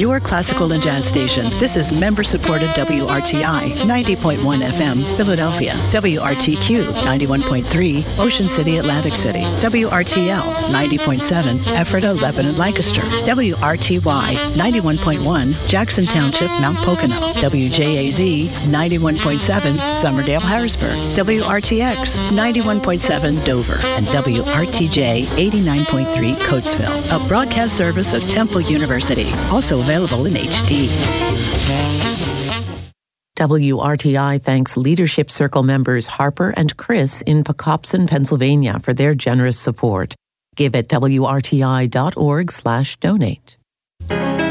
your classical and jazz station. This is member-supported WRTI 90.1 FM, Philadelphia. WRTQ 91.3, Ocean City, Atlantic City. WRTL 90.7, Ephrata, Lebanon, Lancaster. WRTY 91.1, Jackson Township, Mount Pocono. WJAZ 91.7, Somerdale, Harrisburg. WRTX 91.7, Dover. And WRTJ 89.3, Coatesville. A broadcast service of Temple University. Also available in HD. WRTI thanks Leadership Circle members Harper and Chris in Pocopson, Pennsylvania for their generous support. Give at wrti.org/donate.